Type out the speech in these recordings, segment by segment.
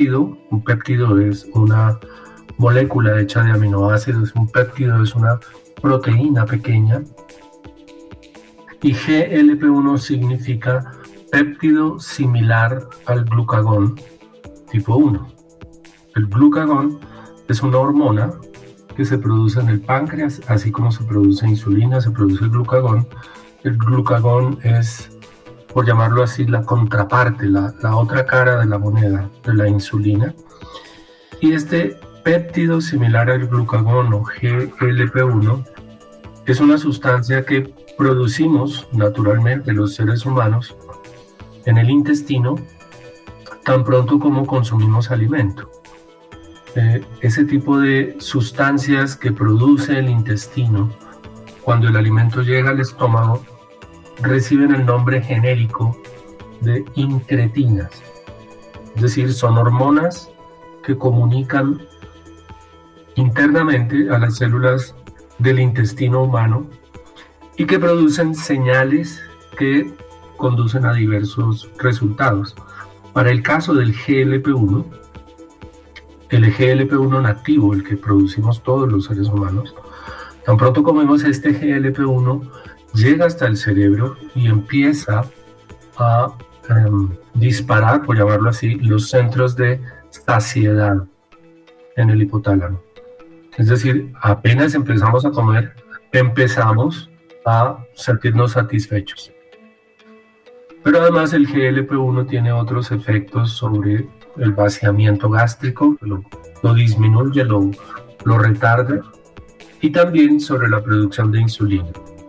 péptido. Un péptido es una molécula hecha de aminoácidos. Un péptido es una proteína pequeña. Y GLP-1 significa péptido similar al glucagón tipo 1. El glucagón es una hormona que se produce en el páncreas, así como se produce insulina, se produce el glucagón. El glucagón es, por llamarlo así, la contraparte, la otra cara de la moneda de la insulina. Y este péptido similar al glucagón o GLP-1 es una sustancia que producimos naturalmente los seres humanos en el intestino tan pronto como consumimos alimento. Ese tipo de sustancias que produce el intestino cuando el alimento llega al estómago reciben el nombre genérico de incretinas. Es decir, son hormonas que comunican internamente a las células del intestino humano y que producen señales que conducen a diversos resultados. Para el caso del GLP-1, el GLP-1 nativo, el que producimos todos los seres humanos, tan pronto comemos este GLP-1, llega hasta el cerebro y empieza a disparar, por llamarlo así, los centros de saciedad en el hipotálamo. Es decir, apenas empezamos a comer, empezamos a sentirnos satisfechos. Pero además el GLP-1 tiene otros efectos sobre el vaciamiento gástrico, lo disminuye, lo retarda, y también sobre la producción de insulina.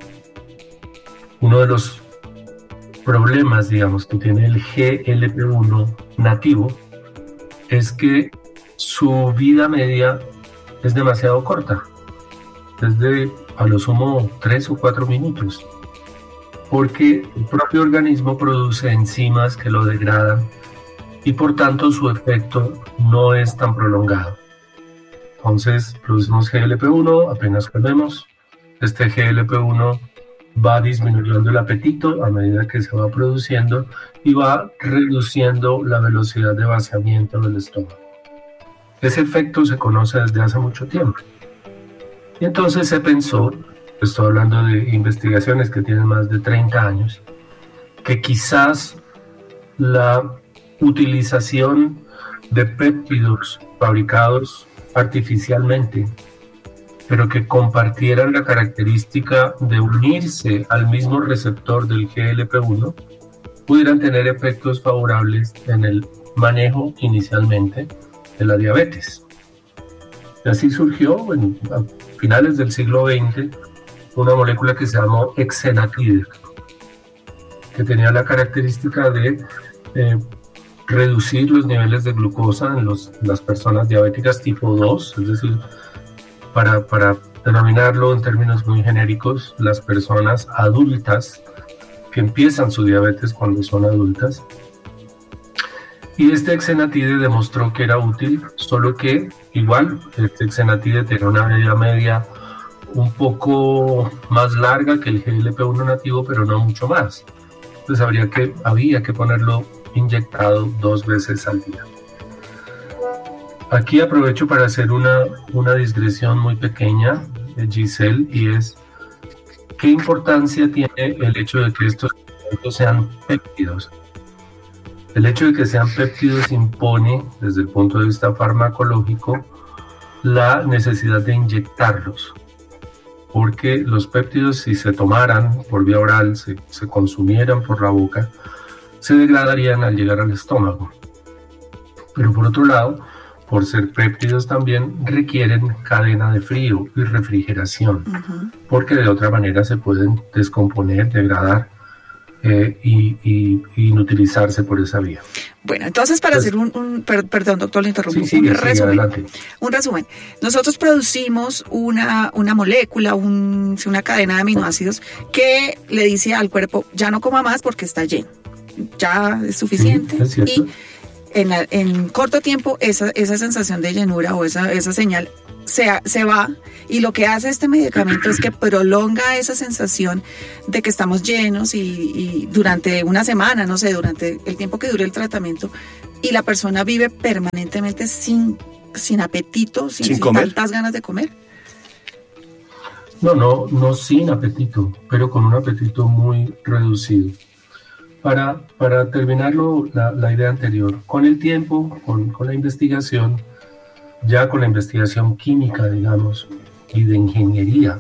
Uno de los problemas, digamos, que tiene el GLP-1 nativo es que su vida media es demasiado corta, es de a lo sumo 3 o 4 minutos, porque el propio organismo produce enzimas que lo degradan y por tanto su efecto no es tan prolongado. Entonces producimos GLP-1, apenas comemos, este GLP-1 va disminuyendo el apetito a medida que se va produciendo y va reduciendo la velocidad de vaciamiento del estómago. Ese efecto se conoce desde hace mucho tiempo. Y entonces se pensó, estoy hablando de investigaciones que tienen más de 30 años, que quizás la utilización de péptidos fabricados artificialmente, pero que compartieran la característica de unirse al mismo receptor del GLP-1, pudieran tener efectos favorables en el manejo inicialmente de la diabetes. Y así surgió a finales del siglo XX una molécula que se llamó exenatide, que tenía la característica de reducir los niveles de glucosa en las personas diabéticas tipo 2, es decir, para denominarlo en términos muy genéricos, las personas adultas que empiezan su diabetes cuando son adultas. Y este exenatide demostró que era útil, solo que igual este exenatide tenía una vida media un poco más larga que el GLP-1 nativo, pero no mucho más. Entonces había que ponerlo inyectado 2 veces al día. Aquí aprovecho para hacer una digresión muy pequeña, Giselle, y es ¿qué importancia tiene el hecho de que estos sean péptidos? El hecho de que sean péptidos impone, desde el punto de vista farmacológico, la necesidad de inyectarlos, porque los péptidos, si se tomaran por vía oral, se consumieran por la boca, se degradarían al llegar al estómago. Pero por otro lado, por ser péptidos también requieren cadena de frío y refrigeración, porque de otra manera se pueden descomponer, degradar y inutilizarse por esa vía. Bueno, entonces para hacer perdón, doctor, le interrumpo. Sí, adelante. Un resumen. Nosotros producimos una molécula, una cadena de aminoácidos que le dice al cuerpo, ya no coma más porque está lleno, ya es suficiente. Sí, es cierto. Y en corto tiempo esa sensación de llenura o esa señal se va, y lo que hace este medicamento es que prolonga esa sensación de que estamos llenos y durante una semana, no sé, durante el tiempo que dure el tratamiento, y la persona vive permanentemente sin apetito, sin tantas ganas de comer. No sin apetito, pero con un apetito muy reducido. Para terminarlo, la idea anterior, con el tiempo, con la investigación, ya con la investigación química, digamos, y de ingeniería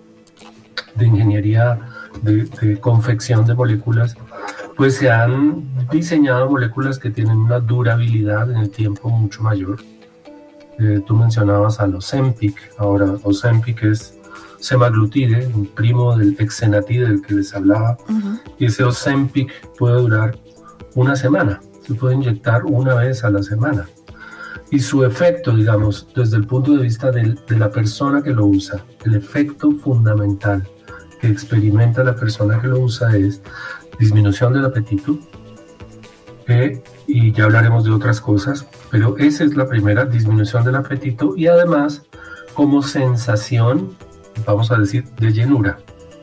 de confección de moléculas, pues se han diseñado moléculas que tienen una durabilidad en el tiempo mucho mayor. Tú mencionabas al Ozempic. Ahora, Ozempic es semaglutide, un primo del exenatide del que les hablaba, y ese Ozempic puede durar una semana, se puede inyectar una vez a la semana. Y su efecto, digamos, desde el punto de vista de la persona que lo usa, el efecto fundamental que experimenta la persona que lo usa es disminución del apetito, y ya hablaremos de otras cosas, pero esa es la primera, disminución del apetito, y además como sensación, vamos a decir, de llenura,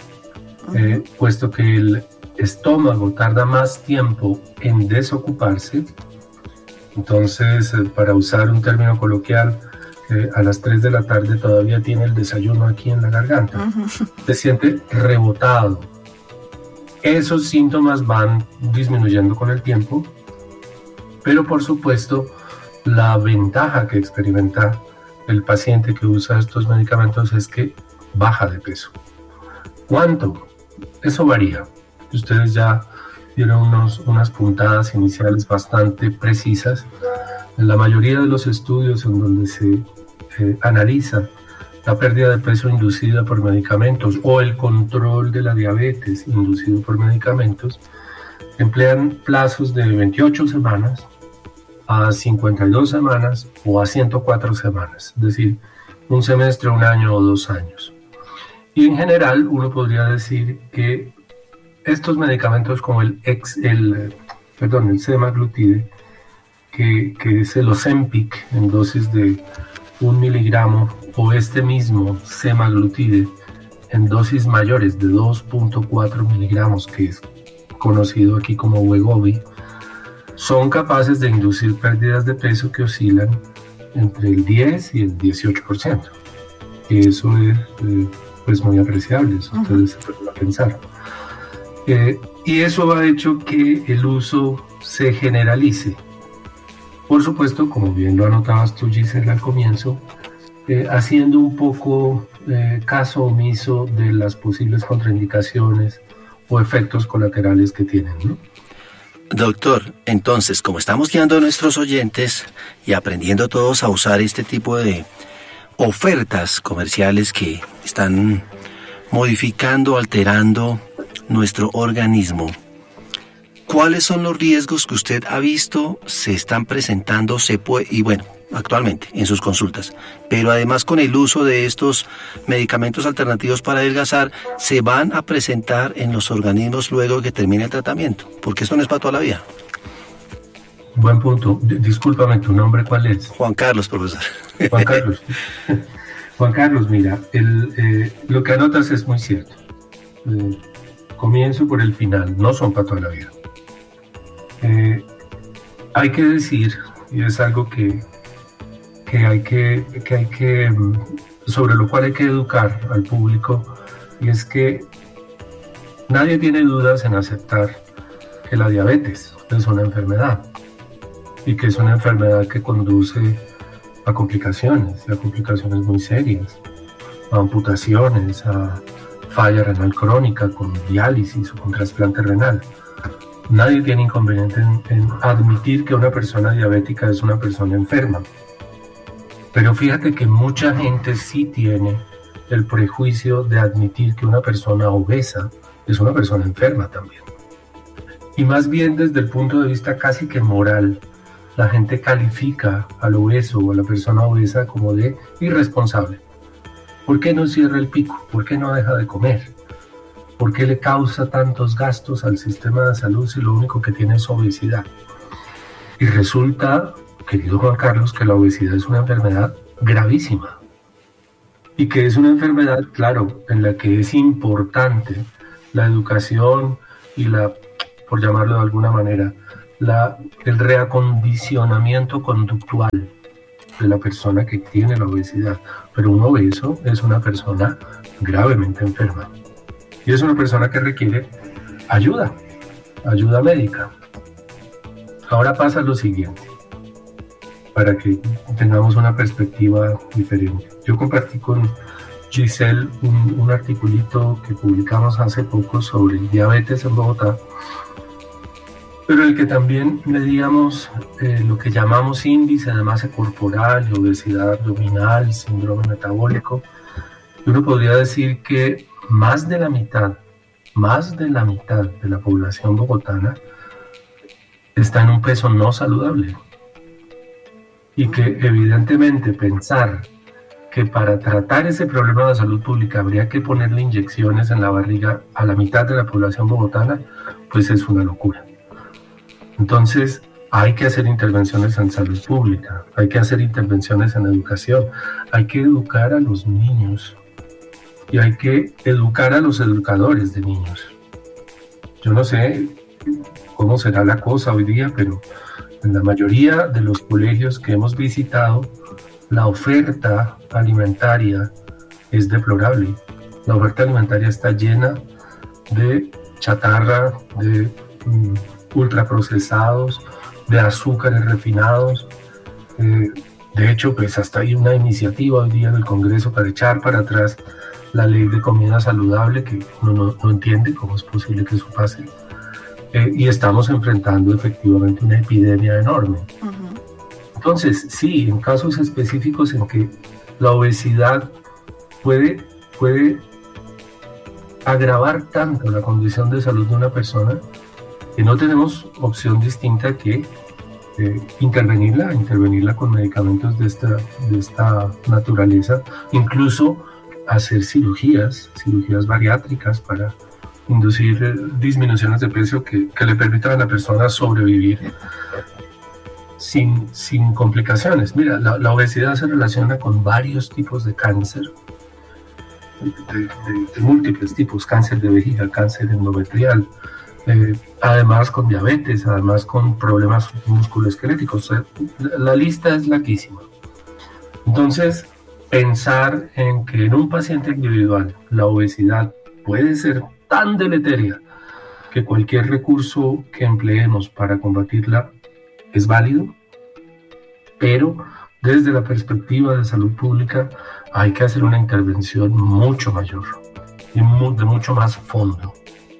puesto que el estómago tarda más tiempo en desocuparse. Entonces, para usar un término coloquial, a las 3 de la tarde todavía tiene el desayuno aquí en la garganta. Se siente rebotado. Esos síntomas van disminuyendo con el tiempo, pero por supuesto, la ventaja que experimenta el paciente que usa estos medicamentos es que baja de peso. ¿Cuánto? Eso varía. Ustedes ya dieron unas puntadas iniciales bastante precisas. En la mayoría de los estudios en donde se analiza la pérdida de peso inducida por medicamentos o el control de la diabetes inducido por medicamentos, emplean plazos de 28 semanas a 52 semanas o a 104 semanas, es decir, un semestre, un año o 2 años. Y en general uno podría decir que estos medicamentos como el semaglutide, que es el Ozempic en dosis de 1 miligramo, o este mismo semaglutide en dosis mayores de 2.4 miligramos, que es conocido aquí como Wegovy, son capaces de inducir pérdidas de peso que oscilan entre el 10 y el 18%. Y eso es pues muy apreciable, eso ustedes se pueden pensar. Y eso ha hecho que el uso se generalice. Por supuesto, como bien lo anotabas tú, Gisela, al comienzo, haciendo un poco caso omiso de las posibles contraindicaciones o efectos colaterales que tienen, ¿no? Doctor, entonces, como estamos guiando a nuestros oyentes y aprendiendo todos a usar este tipo de ofertas comerciales que están modificando, alterando nuestro organismo, ¿cuáles son los riesgos que usted ha visto se están presentando, actualmente en sus consultas? Pero además, con el uso de estos medicamentos alternativos para adelgazar, se van a presentar en los organismos luego que termine el tratamiento, porque esto no es para toda la vida. Buen punto. Discúlpame, ¿tu nombre cuál es? Juan Carlos, profesor. Juan Carlos. Juan Carlos, mira, lo que anotas es muy cierto. Comienzo por el final, no son para toda la vida. Hay que decir, y es algo sobre lo cual hay que educar al público, y es que nadie tiene dudas en aceptar que la diabetes es una enfermedad, y que es una enfermedad que conduce a complicaciones muy serias, a amputaciones, a falla renal crónica con diálisis o con trasplante renal. Nadie tiene inconveniente en admitir que una persona diabética es una persona enferma. Pero fíjate que mucha gente sí tiene el prejuicio de admitir que una persona obesa es una persona enferma también. Y más bien desde el punto de vista casi que moral, la gente califica al obeso o a la persona obesa como de irresponsable. ¿Por qué no cierra el pico? ¿Por qué no deja de comer? ¿Por qué le causa tantos gastos al sistema de salud si lo único que tiene es obesidad? Y resulta, querido Juan Carlos, que la obesidad es una enfermedad gravísima. Y que es una enfermedad, claro, en la que es importante la educación y por llamarlo de alguna manera, el reacondicionamiento conductual de la persona que tiene la obesidad. Pero un obeso es una persona gravemente enferma. Y es una persona que requiere ayuda médica. Ahora pasa lo siguiente, para que tengamos una perspectiva diferente. Yo compartí con Giselle un articulito que publicamos hace poco sobre diabetes en Bogotá, pero el que también medíamos lo que llamamos índice de masa corporal, obesidad abdominal, síndrome metabólico. Y uno podría decir que más de la mitad de la población bogotana está en un peso no saludable. Y que evidentemente pensar que para tratar ese problema de salud pública habría que ponerle inyecciones en la barriga a la mitad de la población bogotana, pues es una locura. Entonces hay que hacer intervenciones en salud pública, hay que hacer intervenciones en educación, hay que educar a los niños y hay que educar a los educadores de niños. Yo no sé cómo será la cosa hoy día, pero en la mayoría de los colegios que hemos visitado, la oferta alimentaria es deplorable. La oferta alimentaria está llena de chatarra, de ultraprocesados, de azúcares refinados. De hecho, pues hasta hay una iniciativa hoy día en el Congreso para echar para atrás la ley de comida saludable, que uno no entiende cómo es posible que eso pase. Y estamos enfrentando efectivamente una epidemia enorme. Uh-huh. Entonces, sí, en casos específicos en que la obesidad puede agravar tanto la condición de salud de una persona que no tenemos opción distinta que intervenirla con medicamentos de esta naturaleza, incluso hacer cirugías bariátricas para inducir disminuciones de peso que le permitan a la persona sobrevivir sin complicaciones. Mira, la obesidad se relaciona con varios tipos de cáncer, de múltiples tipos: cáncer de vejiga, cáncer endometrial, además con diabetes, además con problemas musculoesqueléticos. La lista es larguísima. Entonces, pensar en que en un paciente individual la obesidad puede ser tan deleteria que cualquier recurso que empleemos para combatirla es válido, pero desde la perspectiva de salud pública hay que hacer una intervención mucho mayor y de mucho más fondo.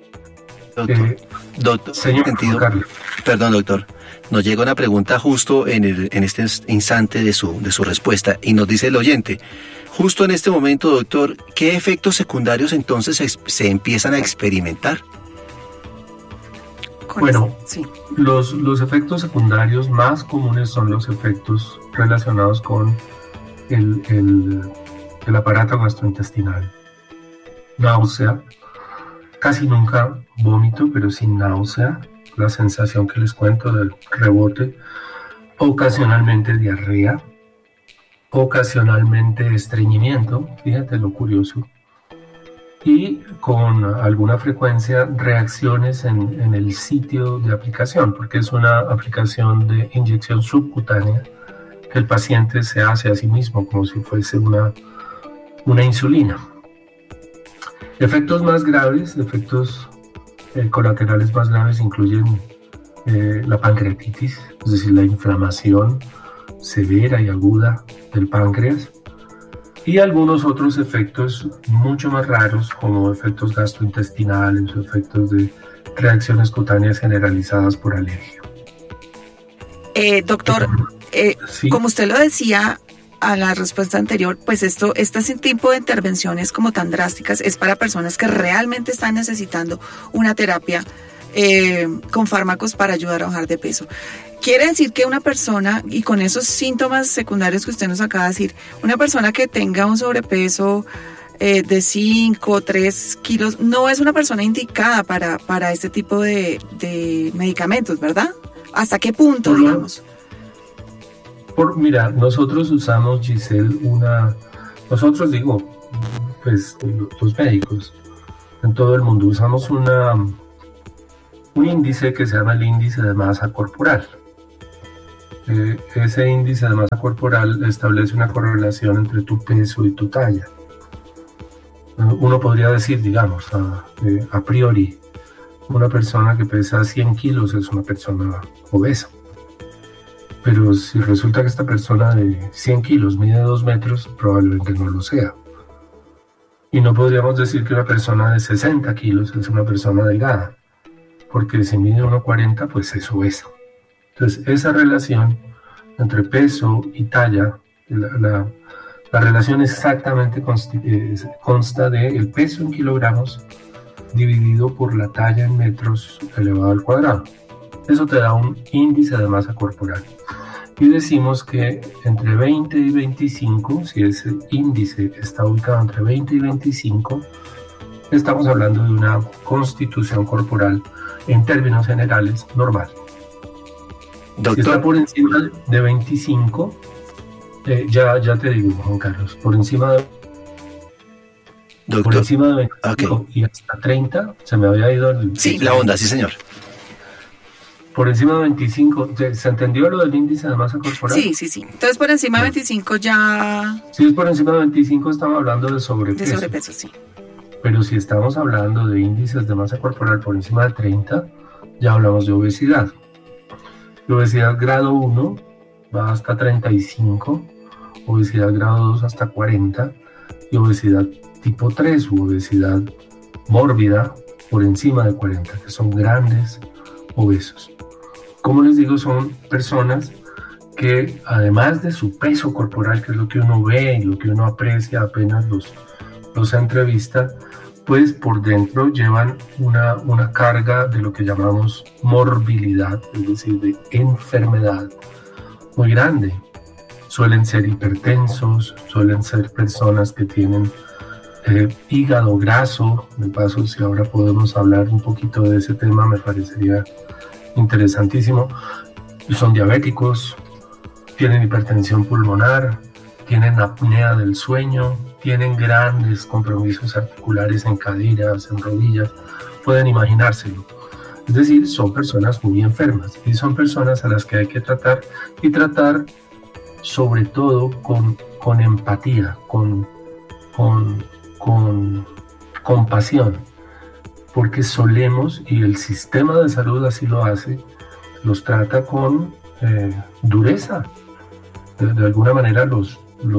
Doctor, señor Carlos. Perdón, doctor. Nos llega una pregunta justo en este instante de su respuesta, y nos dice el oyente: justo en este momento, doctor, ¿qué efectos secundarios entonces se empiezan a experimentar? Bueno, sí. Los efectos secundarios más comunes son los efectos relacionados con el aparato gastrointestinal. Náusea, casi nunca vómito, pero sin náusea, la sensación que les cuento del rebote, ocasionalmente diarrea, ocasionalmente estreñimiento, fíjate lo curioso, y con alguna frecuencia reacciones en el sitio de aplicación, porque es una aplicación de inyección subcutánea que el paciente se hace a sí mismo como si fuese una insulina. Efectos más graves, efectos colaterales más graves incluyen la pancreatitis, es decir, la inflamación severa y aguda del páncreas, y algunos otros efectos mucho más raros, como efectos gastrointestinales o efectos de reacciones cutáneas generalizadas por alergia. Doctor, ¿sí? Como usted lo decía a la respuesta anterior, pues este tipo de intervenciones como tan drásticas es para personas que realmente están necesitando una terapia con fármacos para ayudar a bajar de peso. Quiere decir que una persona, y con esos síntomas secundarios que usted nos acaba de decir, una persona que tenga un sobrepeso de 5 o 3 kilos, no es una persona indicada para este tipo de medicamentos, ¿verdad? ¿Hasta qué punto, digamos? Mira, nosotros usamos, Giselle, nosotros digo, pues los médicos en todo el mundo usamos un índice que se llama el índice de masa corporal. Ese índice de masa corporal establece una correlación entre tu peso y tu talla. Uno podría decir, digamos, a priori, una persona que pesa 100 kilos es una persona obesa. Pero si resulta que esta persona de 100 kilos mide 2 metros, probablemente no lo sea. Y no podríamos decir que una persona de 60 kilos es una persona delgada, porque si mide 1,40, pues es obesa. Entonces, esa relación entre peso y talla, la relación exactamente consta del peso en kilogramos dividido por la talla en metros elevado al cuadrado. Eso te da un índice de masa corporal. Y decimos que entre 20 y 25, si ese índice está ubicado entre 20 y 25, estamos hablando de una constitución corporal, en términos generales, normal. Doctor. Si está por encima de 25, ya te digo, Juan Carlos, por encima de 25 okay. Y hasta 30, se me había ido el... Sí, la onda, sí señor. Por encima de 25, ¿se entendió lo del índice de masa corporal? Sí. Entonces, por encima de 25 ya... Si es por encima de 25, estamos hablando de sobrepeso. De sobrepeso, sí. Pero si estamos hablando de índices de masa corporal por encima de 30, ya hablamos de obesidad. La obesidad grado 1 va hasta 35, obesidad grado 2 hasta 40, y obesidad tipo 3 u obesidad mórbida por encima de 40, que son grandes obesos. Como les digo, son personas que además de su peso corporal, que es lo que uno ve y lo que uno aprecia apenas los entrevista, pues por dentro llevan una carga de lo que llamamos morbilidad, es decir, de enfermedad muy grande. Suelen ser hipertensos, suelen ser personas que tienen hígado graso. De paso, si ahora podemos hablar un poquito de ese tema, me parecería interesantísimo. Son diabéticos, tienen hipertensión pulmonar, tienen apnea del sueño, tienen grandes compromisos articulares en caderas, en rodillas, pueden imaginárselo. Es decir, son personas muy enfermas y son personas a las que hay que tratar, y tratar sobre todo con empatía, con compasión, porque solemos, y el sistema de salud así lo hace, los trata con dureza. De alguna manera los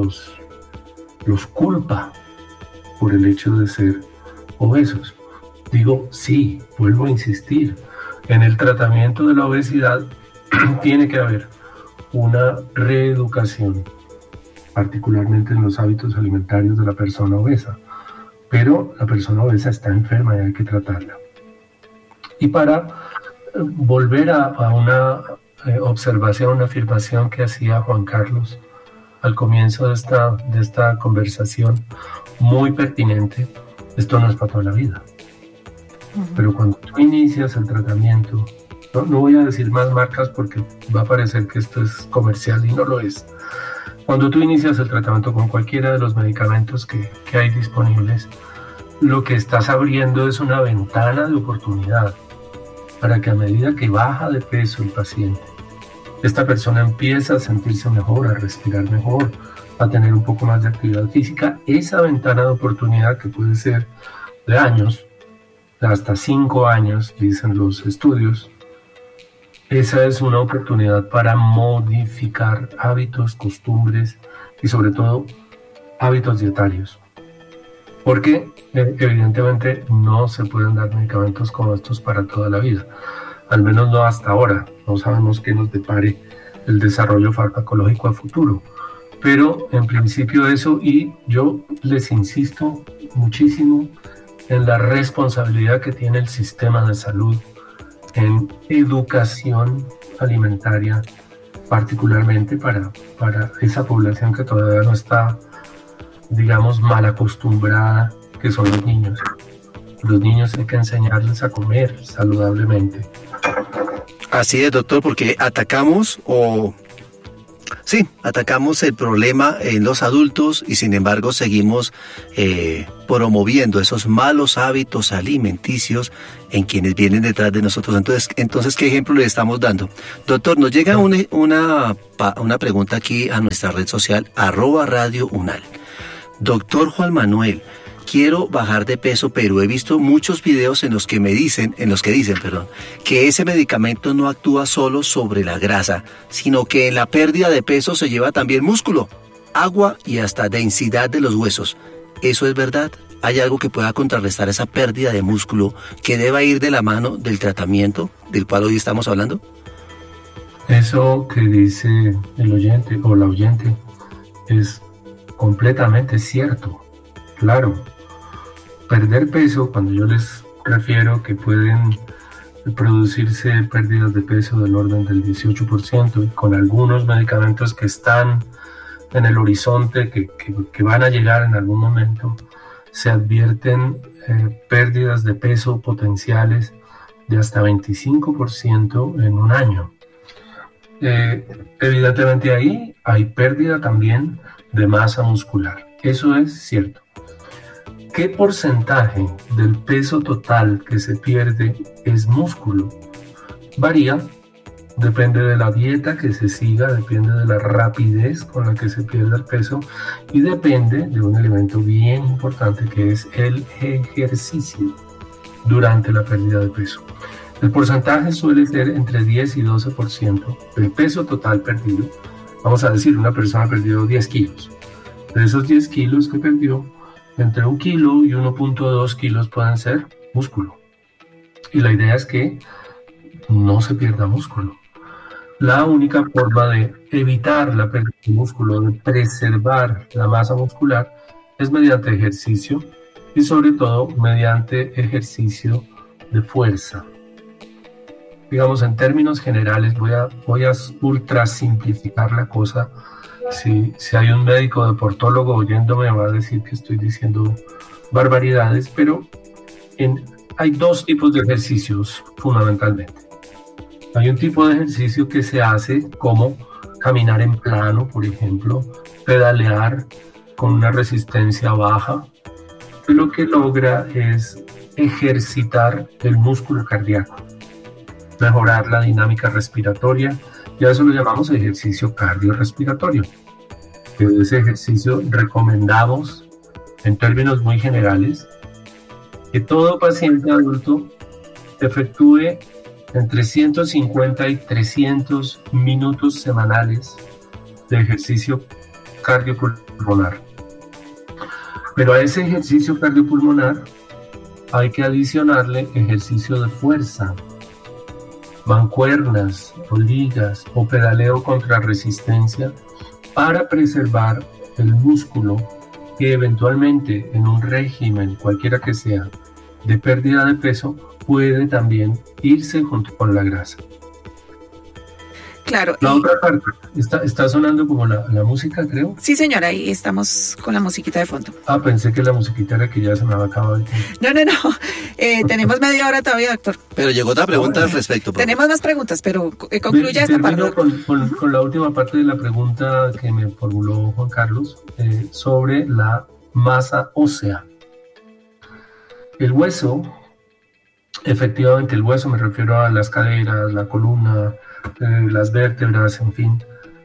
culpa por el hecho de ser obesos. Digo, sí, vuelvo a insistir, en el tratamiento de la obesidad tiene que haber una reeducación, particularmente en los hábitos alimentarios de la persona obesa, pero la persona obesa está enferma y hay que tratarla. Y para volver a una observación, una afirmación que hacía Juan Carlos al comienzo de esta conversación, muy pertinente, esto no es para toda la vida. Pero cuando tú inicias el tratamiento, no voy a decir más marcas porque va a parecer que esto es comercial y no lo es. Cuando tú inicias el tratamiento con cualquiera de los medicamentos que hay disponibles, lo que estás abriendo es una ventana de oportunidad para que a medida que baja de peso el paciente, esta persona empieza a sentirse mejor, a respirar mejor, a tener un poco más de actividad física. Esa ventana de oportunidad, que puede ser de años, hasta 5 años, dicen los estudios, esa es una oportunidad para modificar hábitos, costumbres y sobre todo hábitos dietarios. Porque evidentemente no se pueden dar medicamentos como estos para toda la vida, al menos no hasta ahora. No sabemos qué nos depare el desarrollo farmacológico a futuro, pero en principio eso, y yo les insisto muchísimo en la responsabilidad que tiene el sistema de salud en educación alimentaria, particularmente para esa población que todavía no está, digamos, mal acostumbrada, que son los niños. Los niños hay que enseñarles a comer saludablemente. Así es, doctor, porque atacamos el problema en los adultos y sin embargo seguimos promoviendo esos malos hábitos alimenticios en quienes vienen detrás de nosotros. Entonces, ¿qué ejemplo le estamos dando? Doctor, nos llega una pregunta aquí a nuestra red social, @Radio Unal. Doctor Juan Manuel, quiero bajar de peso, pero he visto muchos videos en los que dicen, que ese medicamento no actúa solo sobre la grasa, sino que en la pérdida de peso se lleva también músculo, agua y hasta densidad de los huesos. ¿Eso es verdad? ¿Hay algo que pueda contrarrestar esa pérdida de músculo que deba ir de la mano del tratamiento del cual hoy estamos hablando? Eso que dice el oyente o la oyente es completamente cierto. Claro, perder peso, cuando yo les refiero que pueden producirse pérdidas de peso del orden del 18%, y con algunos medicamentos que están en el horizonte, que van a llegar en algún momento, se advierten pérdidas de peso potenciales de hasta 25% en un año. Evidentemente ahí hay pérdida también de masa muscular. Eso es cierto. ¿Qué porcentaje del peso total que se pierde es músculo? Varía, depende de la dieta que se siga, depende de la rapidez con la que se pierde el peso y depende de un elemento bien importante que es el ejercicio durante la pérdida de peso. El porcentaje suele ser entre 10 y 12% del peso total perdido. Vamos a decir, una persona perdió 10 kilos. De esos 10 kilos que perdió, entre 1 kilo y 1.2 kilos pueden ser músculo. Y la idea es que no se pierda músculo. La única forma de evitar la pérdida de músculo, de preservar la masa muscular, es mediante ejercicio y sobre todo mediante ejercicio de fuerza. Digamos, en términos generales, voy a ultra simplificar la cosa. Si hay un médico deportólogo oyéndome, va a decir que estoy diciendo barbaridades, pero hay dos tipos de ejercicios fundamentalmente. Hay un tipo de ejercicio que se hace como caminar en plano, por ejemplo, pedalear con una resistencia baja, y lo que logra es ejercitar el músculo cardíaco, mejorar la dinámica respiratoria, y a eso lo llamamos ejercicio cardiorrespiratorio, que ese ejercicio recomendamos en términos muy generales que todo paciente adulto efectúe entre 150 y 300 minutos semanales de ejercicio cardiopulmonar. Pero a ese ejercicio cardiopulmonar hay que adicionarle ejercicio de fuerza, mancuernas o ligas o pedaleo contra resistencia para preservar el músculo que eventualmente en un régimen, cualquiera que sea, de pérdida de peso, puede también irse junto con la grasa. Claro. La otra parte, está sonando como la música, creo. Sí, señora, ahí estamos con la musiquita de fondo. Pensé que la musiquita era que ya se me había acabado el tiempo. No. Tenemos media hora todavía, doctor. Pero llegó otra pregunta al respecto. Tenemos más preguntas, pero concluya esta parte. Con la última parte de la pregunta que me formuló Juan Carlos sobre la masa ósea. El hueso, efectivamente, el hueso, me refiero a las caderas, la columna, las vértebras, en fin.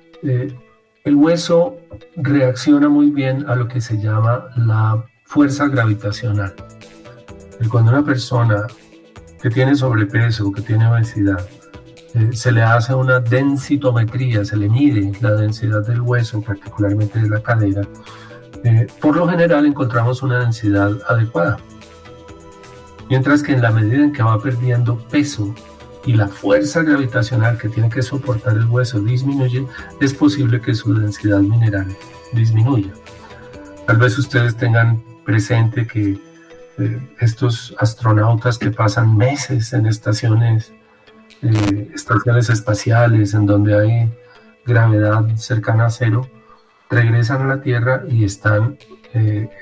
El hueso reacciona muy bien a lo que se llama la fuerza gravitacional. Y cuando una persona que tiene sobrepeso, que tiene obesidad, se le hace una densitometría, se le mide la densidad del hueso, particularmente de la cadera, por lo general encontramos una densidad adecuada. Mientras que en la medida en que va perdiendo peso y la fuerza gravitacional que tiene que soportar el hueso disminuye, es posible que su densidad mineral disminuya. Tal vez ustedes tengan presente que estos astronautas que pasan meses en estaciones espaciales en donde hay gravedad cercana a cero, regresan a la Tierra y están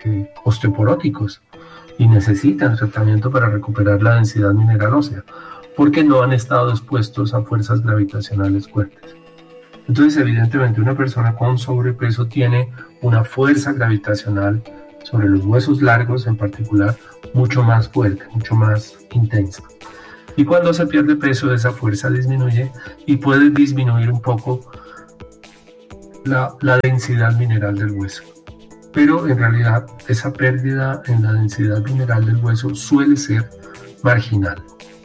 osteoporóticos y necesitan tratamiento para recuperar la densidad mineral ósea. porque no han estado expuestos a fuerzas gravitacionales fuertes. Entonces, evidentemente, una persona con sobrepeso tiene una fuerza gravitacional sobre los huesos largos en particular mucho más fuerte, mucho más intensa. Y cuando se pierde peso, esa fuerza disminuye y puede disminuir un poco la densidad mineral del hueso. Pero en realidad esa pérdida en la densidad mineral del hueso suele ser marginal.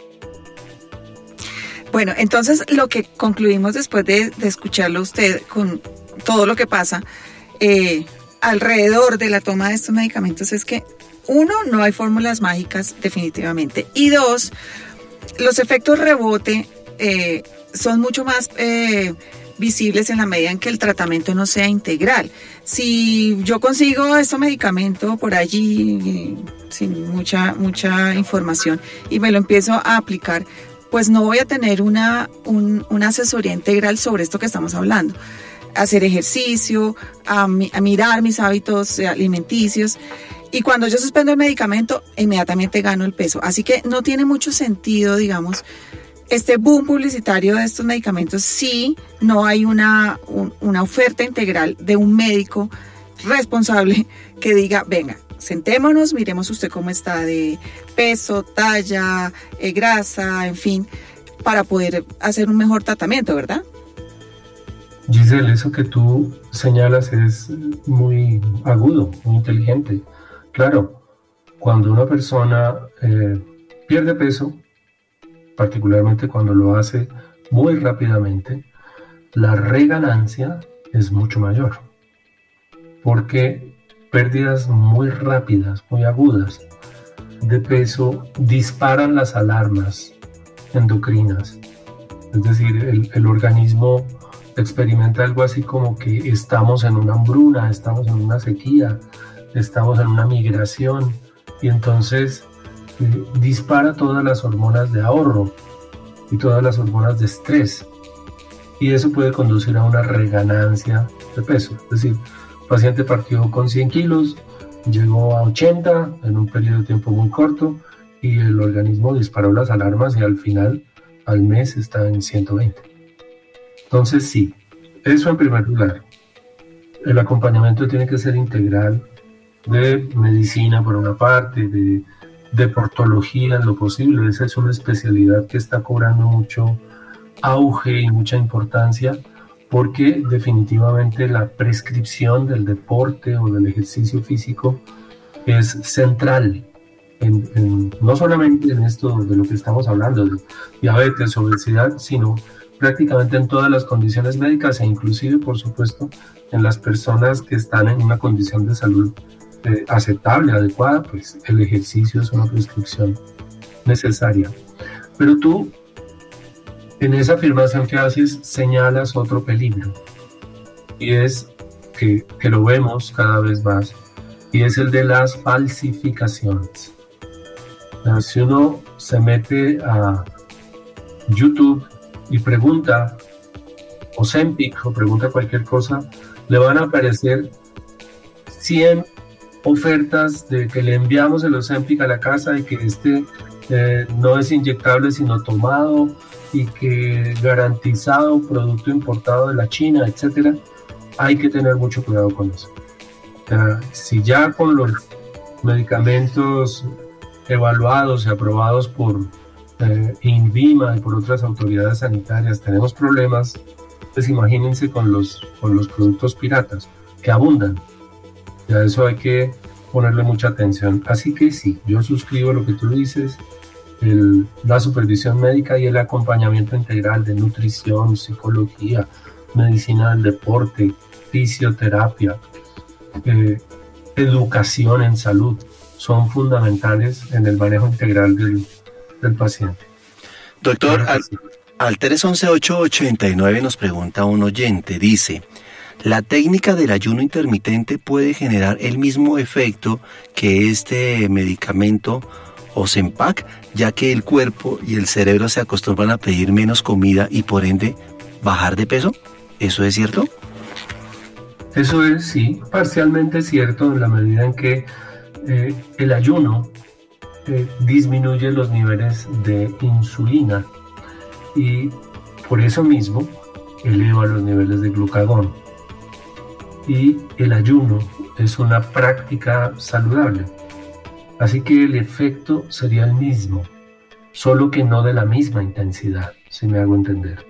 Bueno, entonces lo que concluimos después de escucharlo a usted con todo lo que pasa alrededor de la toma de estos medicamentos es que, uno, no hay fórmulas mágicas definitivamente, y dos, los efectos rebote son mucho más visibles en la medida en que el tratamiento no sea integral. Si yo consigo este medicamento por allí sin mucha información y me lo empiezo a aplicar, pues no voy a tener una asesoría integral sobre esto que estamos hablando. Hacer ejercicio, a mirar mis hábitos alimenticios. Y cuando yo suspendo el medicamento, inmediatamente gano el peso. Así que no tiene mucho sentido, digamos, este boom publicitario de estos medicamentos si no hay una oferta integral de un médico responsable que diga, venga, sentémonos, miremos usted cómo está de peso, talla, grasa, en fin, para poder hacer un mejor tratamiento, ¿verdad? Giselle, eso que tú señalas es muy agudo, muy inteligente. Claro, cuando una persona pierde peso, particularmente cuando lo hace muy rápidamente, la reganancia es mucho mayor, porque pérdidas muy rápidas, muy agudas de peso disparan las alarmas endocrinas. Es decir, el organismo experimenta algo así como que estamos en una hambruna, estamos en una sequía, estamos en una migración, y entonces dispara todas las hormonas de ahorro y todas las hormonas de estrés, y eso puede conducir a una reganancia de peso. Es decir, el paciente partió con 100 kilos, llegó a 80 en un periodo de tiempo muy corto, y el organismo disparó las alarmas y al final, al mes, está en 120. Entonces sí, eso en primer lugar. El acompañamiento tiene que ser integral, de medicina por una parte, de deportología en lo posible. Esa es una especialidad que está cobrando mucho auge y mucha importancia, porque definitivamente la prescripción del deporte o del ejercicio físico es central, no solamente en esto de lo que estamos hablando, de diabetes, obesidad, sino prácticamente en todas las condiciones médicas, e inclusive, por supuesto, en las personas que están en una condición de salud aceptable, adecuada, pues el ejercicio es una prescripción necesaria. Pero tú, en esa afirmación que haces, señalas otro peligro, y es que lo vemos cada vez más, y es el de las falsificaciones. Si uno se mete a YouTube y pregunta Ozempic o pregunta cualquier cosa, le van a aparecer 100 ofertas de que le enviamos el Ozempic a la casa y que no es inyectable sino tomado, y que garantizado, producto importado de la China, etcétera. Hay que tener mucho cuidado con eso. Si ya con los medicamentos evaluados y aprobados por INVIMA y por otras autoridades sanitarias tenemos problemas, pues imagínense con los productos piratas que abundan. Ya eso hay que ponerle mucha atención. Así que sí, yo suscribo lo que tú dices, la supervisión médica y el acompañamiento integral de nutrición, psicología, medicina del deporte, fisioterapia, educación en salud, son fundamentales en el manejo integral del paciente. Doctor, al 311-889 nos pregunta un oyente, dice: ¿la técnica del ayuno intermitente puede generar el mismo efecto que este medicamento Ozempic, ya que el cuerpo y el cerebro se acostumbran a pedir menos comida y por ende bajar de peso? ¿Eso es cierto? Eso es, sí, parcialmente cierto, en la medida en que el ayuno disminuye los niveles de insulina y por eso mismo eleva los niveles de glucagón. Y el ayuno es una práctica saludable, así que el efecto sería el mismo, solo que no de la misma intensidad, si me hago entender.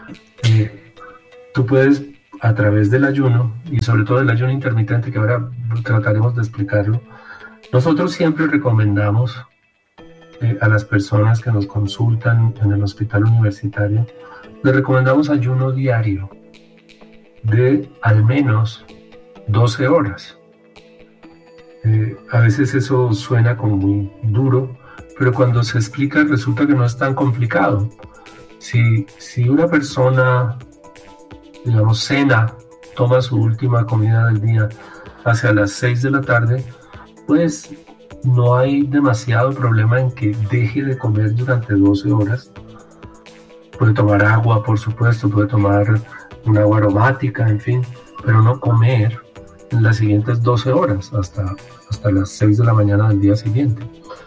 Tú puedes, a través del ayuno, y sobre todo el ayuno intermitente, que ahora trataremos de explicarlo, nosotros siempre recomendamos a las personas que nos consultan en el hospital universitario, les recomendamos ayuno diario de al menos 12 horas. A veces eso suena como muy duro, pero cuando se explica resulta que no es tan complicado. Si una persona, digamos, cena, toma su última comida del día hacia las 6 de la tarde, pues no hay demasiado problema en que deje de comer durante 12 horas. Puede tomar agua, por supuesto, puede tomar un agua aromática, en fin, pero no comer en las siguientes 12 horas hasta las 6 de la mañana del día siguiente.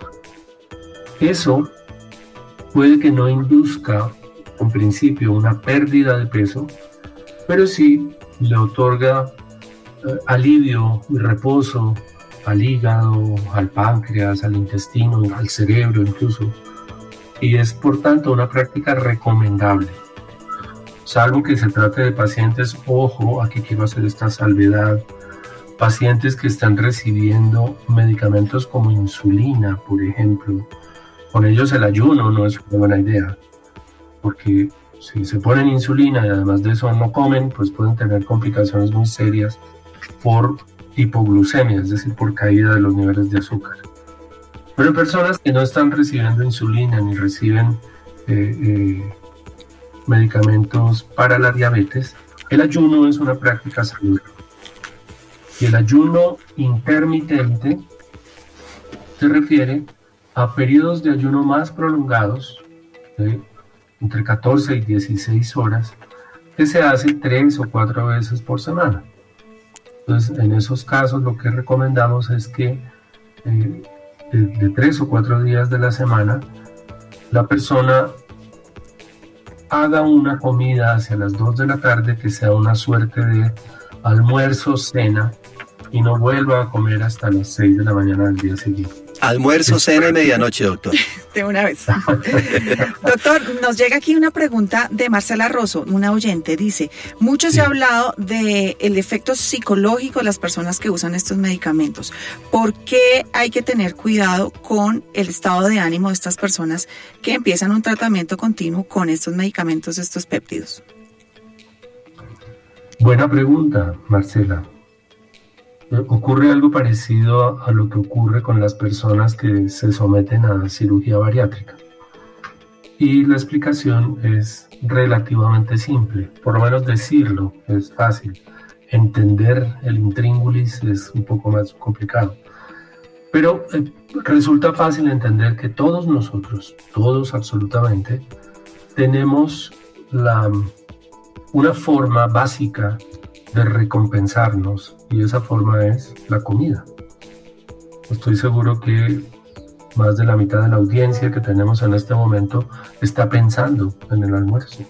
Eso puede que no induzca en principio una pérdida de peso, pero sí le otorga alivio y reposo al hígado, al páncreas, al intestino, al cerebro incluso, y es por tanto una práctica recomendable. Salvo que se trate de pacientes, ojo, aquí quiero hacer esta salvedad, pacientes que están recibiendo medicamentos como insulina, por ejemplo. Con ellos el ayuno no es una buena idea, porque si se ponen insulina y además de eso no comen, pues pueden tener complicaciones muy serias por hipoglucemia, es decir, por caída de los niveles de azúcar. Pero personas que no están recibiendo insulina ni reciben medicamentos para la diabetes, el ayuno es una práctica saludable. Y el ayuno intermitente se refiere a periodos de ayuno más prolongados, entre 14 y 16 horas, que se hace 3 o 4 veces por semana. Entonces, en esos casos lo que recomendamos es que de 3 o 4 días de la semana, la persona haga una comida hacia las 2 de la tarde que sea una suerte de almuerzo, cena, y no vuelva a comer hasta las 6 de la mañana del día siguiente. Almuerzo, cena y medianoche, doctor. De una vez. Doctor, nos llega aquí una pregunta de Marcela Rosso, una oyente. Dice, mucho se ha hablado del efecto psicológico de las personas que usan estos medicamentos. ¿Por qué hay que tener cuidado con el estado de ánimo de estas personas que empiezan un tratamiento continuo con estos medicamentos, estos péptidos? Buena pregunta, Marcela. Ocurre algo parecido a lo que ocurre con las personas que se someten a cirugía bariátrica. Y la explicación es relativamente simple, por lo menos decirlo es fácil. Entender el intríngulis es un poco más complicado. Pero resulta fácil entender que todos nosotros, todos absolutamente, tenemos una forma básica de recompensarnos, y esa forma es la comida. Estoy seguro que más de la mitad de la audiencia que tenemos en este momento está pensando en el almuerzo.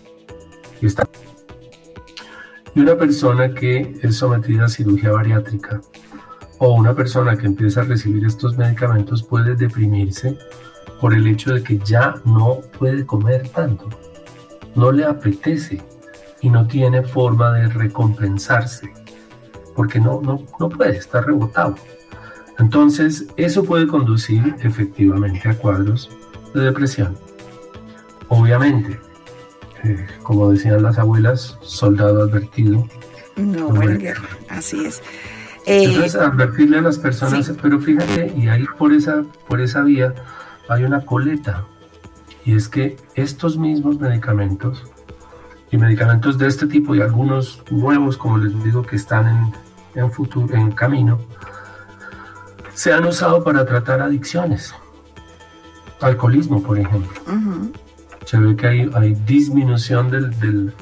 Y una persona que es sometida a cirugía bariátrica o una persona que empieza a recibir estos medicamentos puede deprimirse por el hecho de que ya no puede comer tanto, no le apetece y no tiene forma de recompensarse, porque no puede, estar rebotado. Entonces, eso puede conducir efectivamente a cuadros de depresión. Obviamente, como decían las abuelas, soldado advertido. No muere en guerra, así es. Entonces, advertirle a las personas, sí. Pero fíjate, y ahí por esa vía hay una coleta, y es que estos mismos medicamentos, y medicamentos de este tipo y algunos nuevos, como les digo, que están en camino, se han usado para tratar adicciones. Alcoholismo, por ejemplo. Uh-huh. Se ve que hay disminución del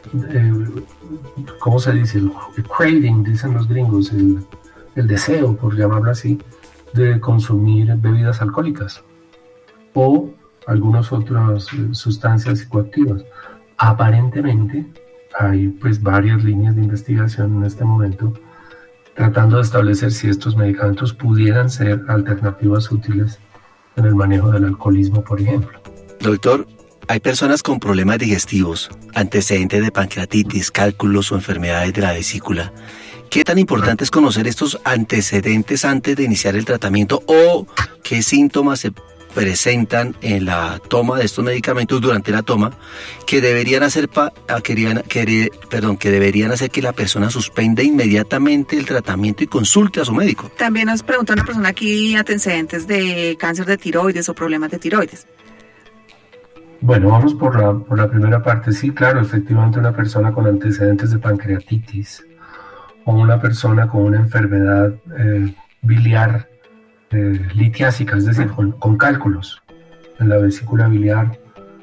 ¿cómo se dice? El craving, dicen los gringos, el deseo, por llamarlo así, de consumir bebidas alcohólicas o algunas otras sustancias psicoactivas. Aparentemente hay pues varias líneas de investigación en este momento tratando de establecer si estos medicamentos pudieran ser alternativas útiles en el manejo del alcoholismo, por ejemplo. Doctor, hay personas con problemas digestivos, antecedentes de pancreatitis, cálculos o enfermedades de la vesícula. ¿Qué tan importante es conocer estos antecedentes antes de iniciar el tratamiento o qué síntomas se presentan en la toma de estos medicamentos durante la toma que deberían hacer que deberían hacer que la persona suspenda inmediatamente el tratamiento y consulte a su médico? También nos pregunta una persona aquí antecedentes de cáncer de tiroides o problemas de tiroides. Bueno, vamos por la primera parte. Sí, claro, efectivamente una persona con antecedentes de pancreatitis o una persona con una enfermedad biliar litiásica, es decir, con cálculos en la vesícula biliar,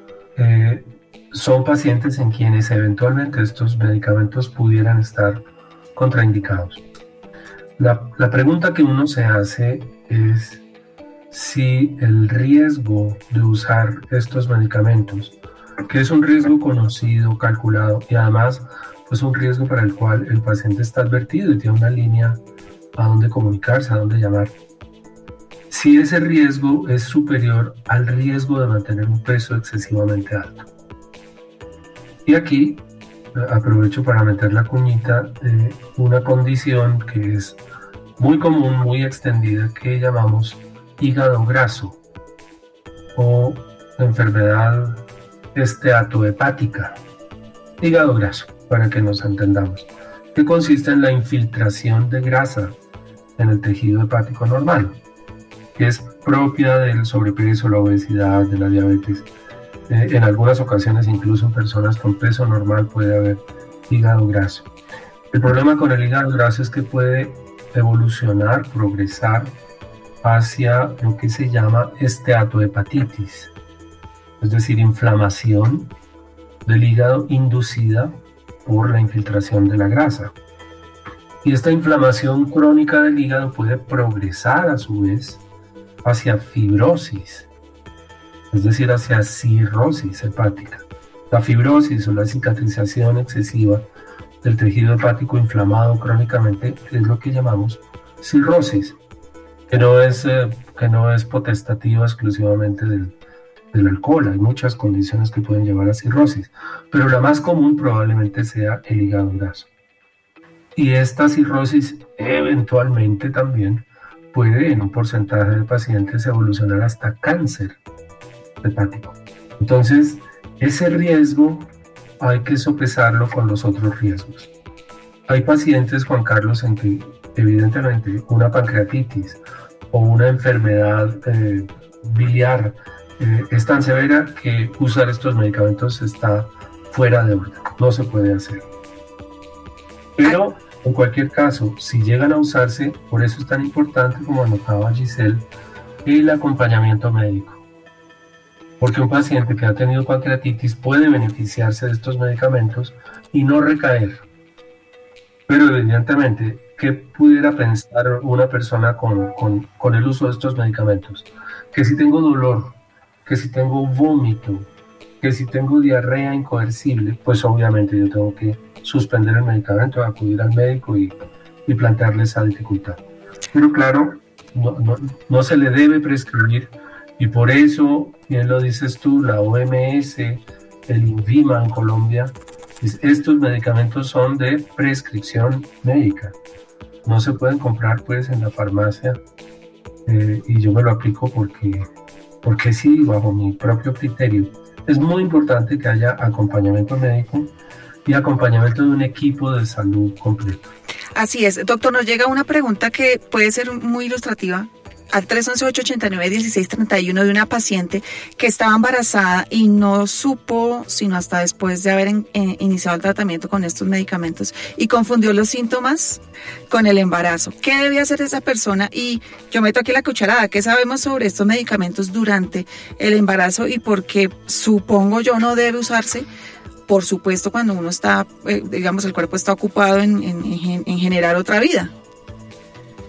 son pacientes en quienes eventualmente estos medicamentos pudieran estar contraindicados. La pregunta que uno se hace es si el riesgo de usar estos medicamentos, que es un riesgo conocido, calculado y además pues un riesgo para el cual el paciente está advertido y tiene una línea a donde comunicarse, a donde llamar, si ese riesgo es superior al riesgo de mantener un peso excesivamente alto. Y aquí aprovecho para meter la cuñita de una condición que es muy común, muy extendida, que llamamos hígado graso o enfermedad esteatohepática. Hígado graso, para que nos entendamos, que consiste en la infiltración de grasa en el tejido hepático normal, que es propia del sobrepeso, la obesidad, de la diabetes. En algunas ocasiones, incluso en personas con peso normal, puede haber hígado graso. El problema con el hígado graso es que puede evolucionar, progresar hacia lo que se llama esteatohepatitis, es decir, inflamación del hígado inducida por la infiltración de la grasa. Y esta inflamación crónica del hígado puede progresar a su vez hacia fibrosis, es decir, hacia cirrosis hepática. La fibrosis o la cicatrización excesiva del tejido hepático inflamado crónicamente es lo que llamamos cirrosis, que no es potestativa exclusivamente del alcohol. Hay muchas condiciones que pueden llevar a cirrosis, pero la más común probablemente sea el hígado graso. Y esta cirrosis eventualmente también puede en un porcentaje de pacientes evolucionar hasta cáncer hepático. Entonces, ese riesgo hay que sopesarlo con los otros riesgos. Hay pacientes, Juan Carlos, en que evidentemente una pancreatitis o una enfermedad biliar es tan severa que usar estos medicamentos está fuera de orden, no se puede hacer. Pero en cualquier caso, si llegan a usarse, por eso es tan importante, como anotaba Giselle, el acompañamiento médico. Porque un paciente que ha tenido pancreatitis puede beneficiarse de estos medicamentos y no recaer. Pero evidentemente, ¿qué pudiera pensar una persona con el uso de estos medicamentos? Que si tengo dolor, que si tengo vómito, que si tengo diarrea incoercible, pues obviamente yo tengo que suspender el medicamento, acudir al médico y plantearle esa dificultad. Pero claro, no se le debe prescribir, y por eso, bien lo dices tú, la OMS, el INVIMA en Colombia, estos medicamentos son de prescripción médica. No se pueden comprar pues en la farmacia, y yo me lo aplico porque sí, bajo mi propio criterio. Es muy importante que haya acompañamiento médico y acompañamiento de un equipo de salud completo. Así es. Doctor, nos llega una pregunta que puede ser muy ilustrativa al 311-889-1631 de una paciente que estaba embarazada y no supo, sino hasta después de haber iniciado el tratamiento con estos medicamentos, y confundió los síntomas con el embarazo. ¿Qué debe hacer esa persona? Y yo meto aquí la cucharada. ¿Qué sabemos sobre estos medicamentos durante el embarazo y por qué, supongo yo, no debe usarse? Por supuesto, cuando uno está, digamos, el cuerpo está ocupado en generar otra vida.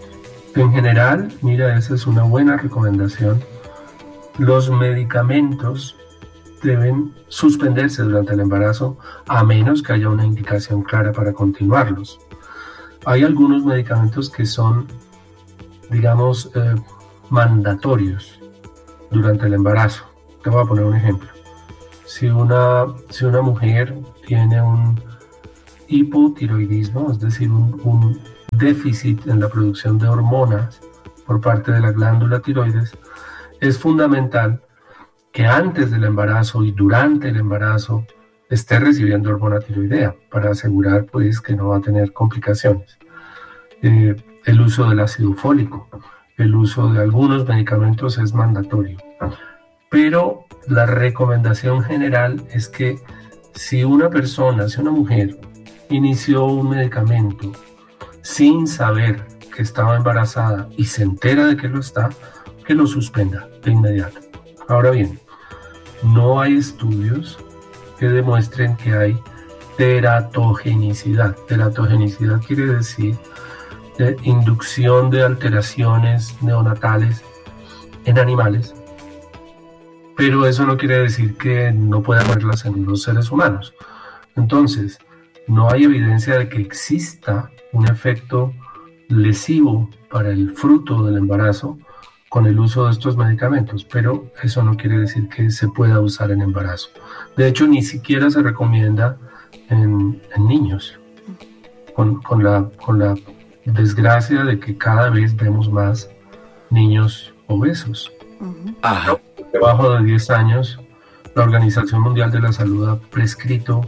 En general, mira, esa es una buena recomendación. Los medicamentos deben suspenderse durante el embarazo a menos que haya una indicación clara para continuarlos. Hay algunos medicamentos que son, digamos, mandatorios durante el embarazo. Te voy a poner un ejemplo. Si una mujer tiene un hipotiroidismo, es decir, un déficit en la producción de hormonas por parte de la glándula tiroides, es fundamental que antes del embarazo y durante el embarazo esté recibiendo hormona tiroidea para asegurar pues que no va a tener complicaciones. El uso del ácido fólico, el uso de algunos medicamentos es mandatorio, pero la recomendación general es que si una mujer inició un medicamento sin saber que estaba embarazada y se entera de que lo está, que lo suspenda de inmediato. Ahora bien, no hay estudios que demuestren que hay teratogenicidad. Teratogenicidad quiere decir inducción de alteraciones neonatales en animales, pero eso no quiere decir que no pueda haberlas en los seres humanos. Entonces, no hay evidencia de que exista un efecto lesivo para el fruto del embarazo con el uso de estos medicamentos, pero eso no quiere decir que se pueda usar en embarazo. De hecho, ni siquiera se recomienda en niños, con la desgracia de que cada vez vemos más niños obesos. Ajá. Debajo de 10 años, la Organización Mundial de la Salud ha proscrito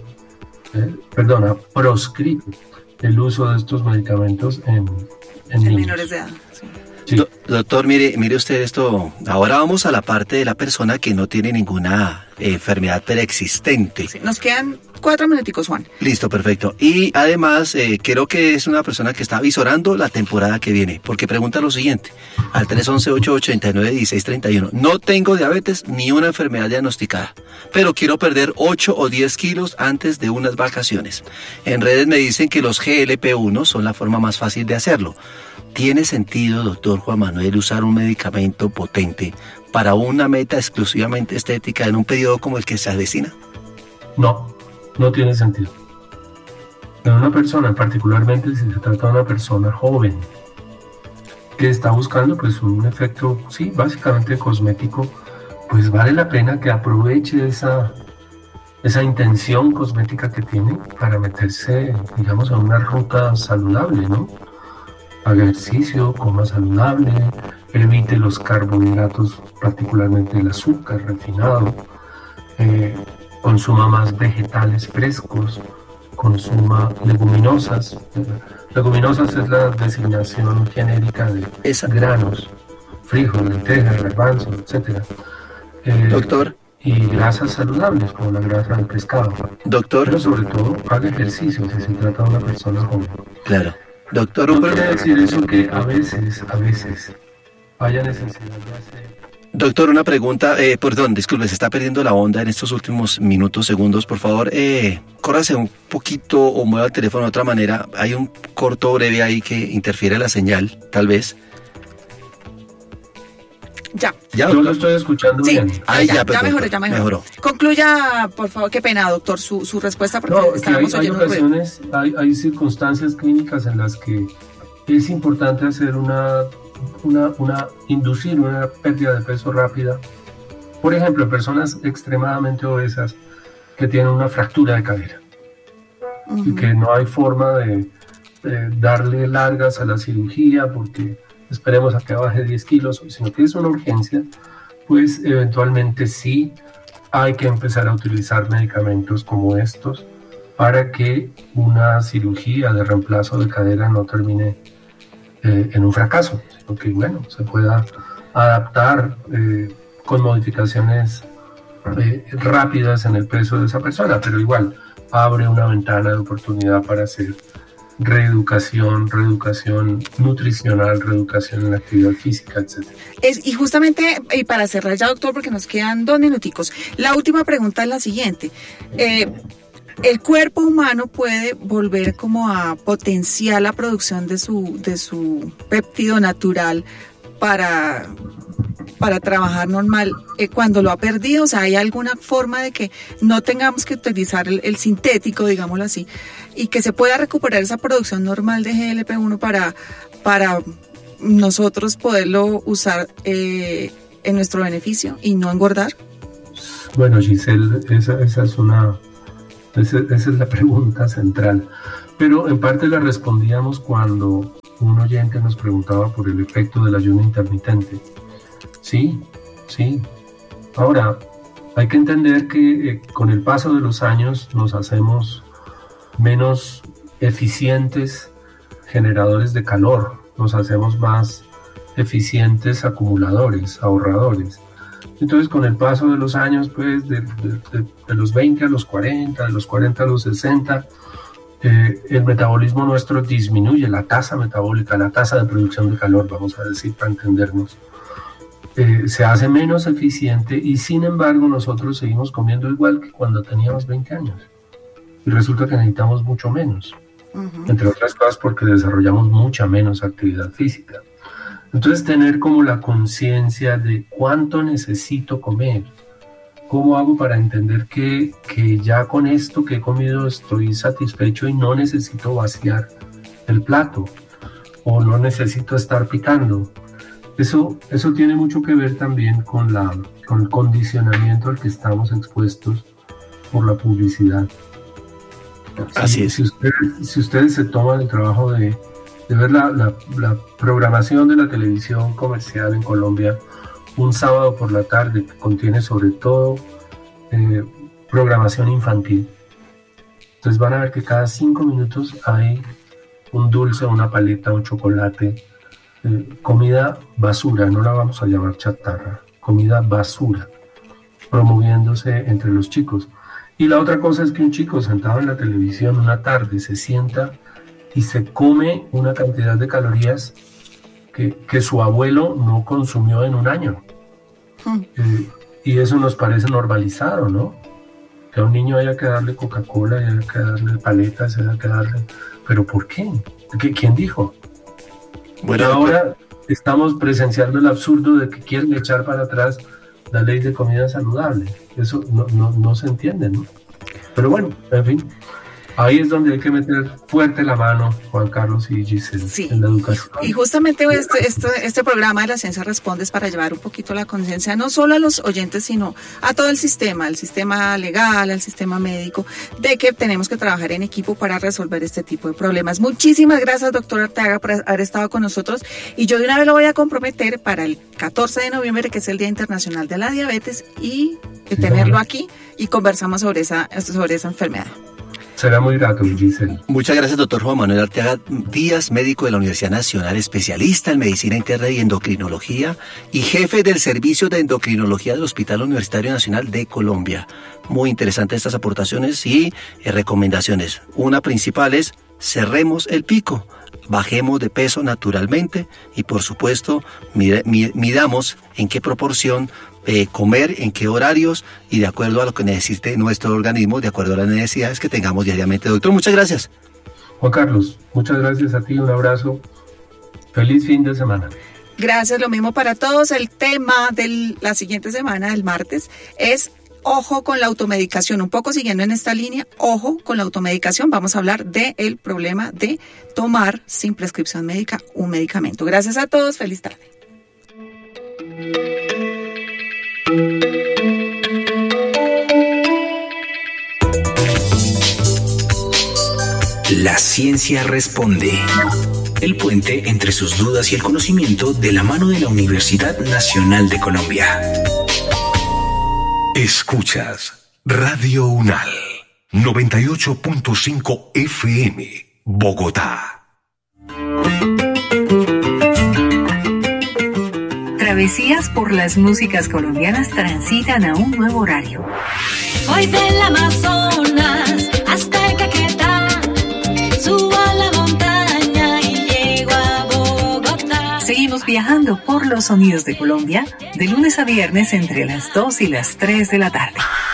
el uso de estos medicamentos en niños. Menores de edad. Sí. Doctor, mire usted esto. Ahora vamos a la parte de la persona que no tiene ninguna enfermedad preexistente. Sí, nos quedan 4 minuticos, Juan. Listo, perfecto. Y además, creo que es una persona que está visorando la temporada que viene, porque pregunta lo siguiente, al 311-889-1631. No tengo diabetes ni una enfermedad diagnosticada, pero quiero perder 8 o 10 kilos antes de unas vacaciones. En redes me dicen que los GLP-1 son la forma más fácil de hacerlo. ¿Tiene sentido, doctor Juan Manuel, usar un medicamento potente para una meta exclusivamente estética en un periodo como el que se avecina? No tiene sentido. En una persona, particularmente si se trata de una persona joven, que está buscando pues un efecto, sí, básicamente cosmético, pues vale la pena que aproveche esa intención cosmética que tiene para meterse, digamos, a una ruta saludable, ¿no? Haga ejercicio, coma saludable, evite los carbohidratos, particularmente el azúcar refinado, consuma más vegetales frescos, consuma leguminosas. Leguminosas es la designación genérica de granos, frijoles, lentejas, garbanzos, etc. Doctor. Y grasas saludables, como la grasa del pescado. Doctor. Pero sobre todo, haga ejercicio si se trata de una persona joven. Claro. Doctor, no quiere decir eso que a veces haya necesidad de hacer. Doctor, una pregunta, perdón, disculpe, se está perdiendo la onda en estos últimos minutos, segundos, por favor, córrase un poquito o mueva el teléfono de otra manera, hay un corto breve ahí que interfiere la señal, tal vez. Ya. Yo lo estoy escuchando bien. Ya mejoró. Concluya, por favor, qué pena, doctor, su respuesta, porque estábamos oyendo. Hay ocasiones, hay circunstancias clínicas en las que es importante hacer inducir una pérdida de peso rápida. Por ejemplo, en personas extremadamente obesas que tienen una fractura de cadera y que no hay forma de darle largas a la cirugía porque esperemos a que baje 10 kilos, sino que es una urgencia, pues eventualmente sí hay que empezar a utilizar medicamentos como estos para que una cirugía de reemplazo de cadera no termine en un fracaso, sino que bueno, se pueda adaptar con modificaciones rápidas en el peso de esa persona, pero igual abre una ventana de oportunidad para hacer reeducación nutricional, reeducación en la actividad física, etc. Y justamente, y para cerrar ya, doctor, porque nos quedan 2 minuticos, la última pregunta es la siguiente. el cuerpo humano puede volver como a potenciar la producción de su péptido natural para trabajar normal cuando lo ha perdido. O sea, ¿hay alguna forma de que no tengamos que utilizar el sintético, digámoslo así, y que se pueda recuperar esa producción normal de GLP-1 para nosotros poderlo usar en nuestro beneficio y no engordar? Bueno, Giselle, esa es la pregunta central, pero en parte la respondíamos cuando un oyente nos preguntaba por el efecto del ayuno intermitente. Sí. Ahora, hay que entender que con el paso de los años nos hacemos menos eficientes generadores de calor, nos hacemos más eficientes acumuladores, ahorradores. Entonces, con el paso de los años, pues de los 20 a los 40, de los 40 a los 60, el metabolismo nuestro disminuye, la tasa metabólica, la tasa de producción de calor, vamos a decir, para entendernos, se hace menos eficiente, y sin embargo nosotros seguimos comiendo igual que cuando teníamos 20 años. Y resulta que necesitamos mucho menos, entre otras cosas porque desarrollamos mucha menos actividad física. Entonces, tener como la conciencia de cuánto necesito comer, cómo hago para entender que ya con esto que he comido estoy satisfecho y no necesito vaciar el plato o no necesito estar picando. Eso tiene mucho que ver también con el condicionamiento al que estamos expuestos por la publicidad. Así es. Si ustedes se toman el trabajo de ver la programación de la televisión comercial en Colombia un sábado por la tarde, que contiene sobre todo programación infantil, entonces van a ver que cada 5 minutos hay un dulce, una paleta, un chocolate, comida basura, no la vamos a llamar chatarra, comida basura, promoviéndose entre los chicos. Y la otra cosa es que un chico sentado en la televisión una tarde se sienta y se come una cantidad de calorías que su abuelo no consumió en un año. Y eso nos parece normalizado, ¿no? Que a un niño haya que darle Coca-Cola, haya que darle paletas, haya que darle... ¿Pero por qué? ¿Quién dijo? Bueno, ahora estamos presenciando el absurdo de que quieren echar para atrás la ley de comida saludable. Eso no se entiende, ¿no? Pero bueno, en fin, ahí es donde hay que meter fuerte la mano, Juan Carlos y Giselle, sí, en la educación. Y justamente este programa de La Ciencia Responde es para llevar un poquito la conciencia, no solo a los oyentes, sino a todo el sistema legal, al sistema médico, de que tenemos que trabajar en equipo para resolver este tipo de problemas. Muchísimas gracias, doctor Arteaga, por haber estado con nosotros. Y yo de una vez lo voy a comprometer para el 14 de noviembre, que es el Día Internacional de la Diabetes, y tenerlo aquí y conversamos sobre esa enfermedad. Será muy grato, Giselle. Muchas gracias, doctor Juan Manuel Arteaga Díaz, médico de la Universidad Nacional, especialista en medicina interna y endocrinología y jefe del servicio de endocrinología del Hospital Universitario Nacional de Colombia. Muy interesantes estas aportaciones y recomendaciones. Una principal es: cerremos el pico, bajemos de peso naturalmente y, por supuesto, midamos en qué proporción comer, en qué horarios y de acuerdo a lo que necesite nuestro organismo, de acuerdo a las necesidades que tengamos diariamente. Doctor, muchas gracias. Juan Carlos, muchas gracias a ti, un abrazo. Feliz fin de semana. Gracias, lo mismo para todos. El tema de la siguiente semana, el martes, es ojo con la automedicación. Un poco siguiendo en esta línea, ojo con la automedicación. Vamos a hablar del problema de tomar sin prescripción médica un medicamento. Gracias a todos, feliz tarde. La Ciencia Responde. El puente entre sus dudas y el conocimiento de la mano de la Universidad Nacional de Colombia. Escuchas Radio UNAL 98.5 FM, Bogotá. Travesías por las músicas colombianas transitan a un nuevo horario. Voy del Amazonas hasta el Caquetá, subo a la montaña y llego a Bogotá. Seguimos viajando por los sonidos de Colombia de lunes a viernes entre las 2 y las 3 de la tarde.